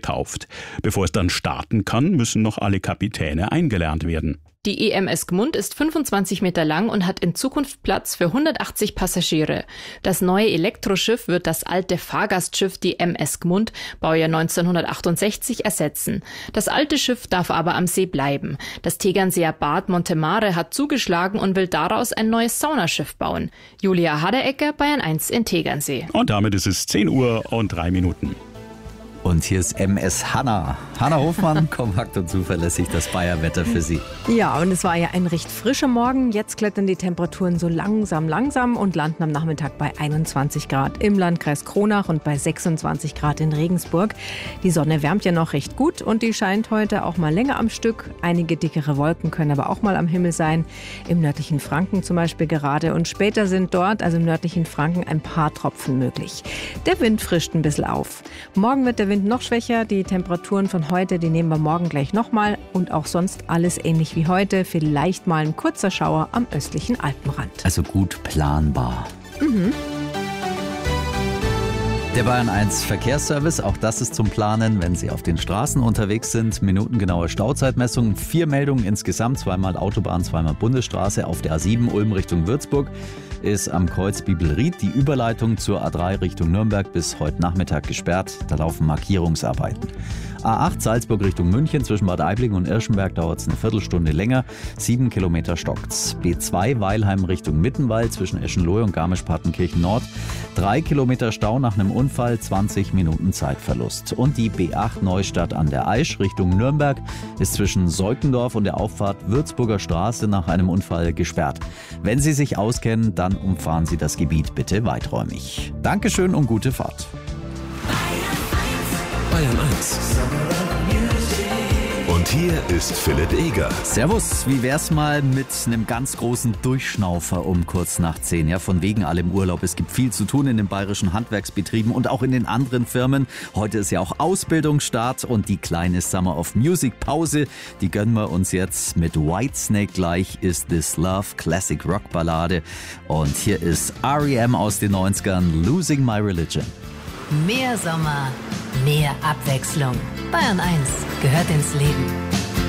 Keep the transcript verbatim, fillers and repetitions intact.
gekauft. Bevor es dann starten kann, müssen noch alle Kapitäne eingelernt werden. Die E M S Gmund ist fünfundzwanzig Meter lang und hat in Zukunft Platz für hundertachtzig Passagiere. Das neue Elektroschiff wird das alte Fahrgastschiff, die M S Gmund, Baujahr neunzehnhundertachtundsechzig, ersetzen. Das alte Schiff darf aber am See bleiben. Das Tegernseer Bad Montemare hat zugeschlagen und will daraus ein neues Saunaschiff bauen. Julia Haderecker, Bayern eins in Tegernsee. Und damit ist es zehn Uhr und drei Minuten. Und hier ist M S Hanna. Hanna Hofmann, kompakt und zuverlässig das Bayer-Wetter für Sie. Ja, und es war ja ein recht frischer Morgen. Jetzt klettern die Temperaturen so langsam, langsam und landen am Nachmittag bei einundzwanzig Grad im Landkreis Kronach und bei sechsundzwanzig Grad in Regensburg. Die Sonne wärmt ja noch recht gut und die scheint heute auch mal länger am Stück. Einige dickere Wolken können aber auch mal am Himmel sein. Im nördlichen Franken zum Beispiel gerade. Und später sind dort, also im nördlichen Franken, ein paar Tropfen möglich. Der Wind frischt ein bisschen auf. Morgen wird der Wind noch schwächer. Die Temperaturen von heute, die nehmen wir morgen gleich nochmal. Und auch sonst alles ähnlich wie heute. Vielleicht mal ein kurzer Schauer am östlichen Alpenrand. Also gut planbar. Mhm. Der Bayern eins Verkehrsservice, auch das ist zum Planen, wenn Sie auf den Straßen unterwegs sind. Minutengenaue Stauzeitmessung, vier Meldungen insgesamt, zweimal Autobahn, zweimal Bundesstraße. Auf der A sieben Ulm Richtung Würzburg ist am Kreuz Bibelried die Überleitung zur A drei Richtung Nürnberg bis heute Nachmittag gesperrt. Da laufen Markierungsarbeiten. A acht Salzburg Richtung München, zwischen Bad Aibling und Irschenberg dauert es eine Viertelstunde länger. Sieben Kilometer stockt's. B zwei Weilheim Richtung Mittenwald, zwischen Eschenlohe und Garmisch-Partenkirchen Nord. Drei Kilometer Stau nach einem Unfall, zwanzig Minuten Zeitverlust. Und die B acht Neustadt an der Aisch Richtung Nürnberg ist zwischen Seukendorf und der Auffahrt Würzburger Straße nach einem Unfall gesperrt. Wenn Sie sich auskennen, dann umfahren Sie das Gebiet bitte weiträumig. Dankeschön und gute Fahrt. Bayern eins. Und hier ist Philipp Eger. Servus, wie wär's mal mit einem ganz großen Durchschnaufer um kurz nach zehn? Ja, von wegen allem Urlaub. Es gibt viel zu tun in den bayerischen Handwerksbetrieben und auch in den anderen Firmen. Heute ist ja auch Ausbildungsstart und die kleine Summer of Music Pause, die gönnen wir uns jetzt mit Whitesnake gleich. Is This Love, Classic Rock Ballade. Und hier ist R E M aus den neunzigern, Losing My Religion. Mehr Sommer, mehr Abwechslung. Bayern eins gehört ins Leben.